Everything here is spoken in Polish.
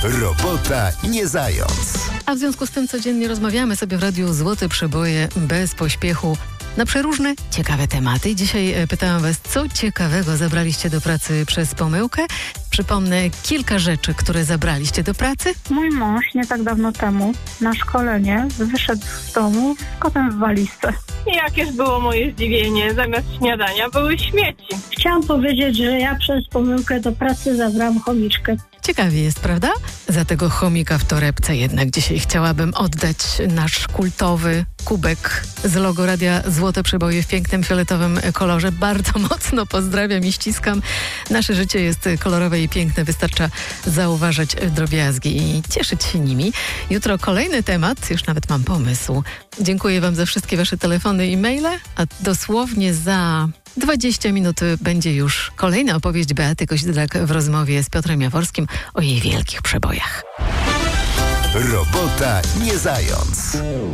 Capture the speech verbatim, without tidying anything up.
Robota nie zając. A w związku z tym codziennie rozmawiamy sobie w radiu Złote Przeboje bez pośpiechu na przeróżne, ciekawe tematy. Dzisiaj pytałam Was, co ciekawego zabraliście do pracy przez pomyłkę? Przypomnę kilka rzeczy, które zabraliście do pracy. Mój mąż nie tak dawno temu na szkolenie wyszedł z domu z kotem w walizce. I jakież było moje zdziwienie, zamiast śniadania były śmieci. Chciałam powiedzieć, że ja przez pomyłkę do pracy zabrałam chomiczkę. Ciekawie jest, prawda? Za tego chomika w torebce jednak dzisiaj chciałabym oddać nasz kultowy kubek z logo Radia Złote Przeboje w pięknym fioletowym kolorze. Bardzo mocno pozdrawiam i ściskam. Nasze życie jest kolorowe i piękne. Wystarcza zauważać drobiazgi i cieszyć się nimi. Jutro kolejny temat, już nawet mam pomysł. Dziękuję Wam za wszystkie Wasze telefony i maile, a dosłownie za dwadzieścia minut będzie już kolejna opowieść Beaty Koźdrak w rozmowie z Piotrem Jaworskim o jej wielkich przebojach. Robota nie zając.